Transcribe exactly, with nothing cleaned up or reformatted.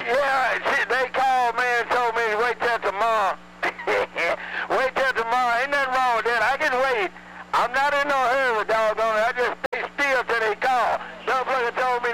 Yeah, see, they called me and told me to wait till tomorrow. Wait till tomorrow. Ain't nothing wrong with that. I can wait. I'm not in no hurry, doggone it. I just stay still till they call. Some fucker told me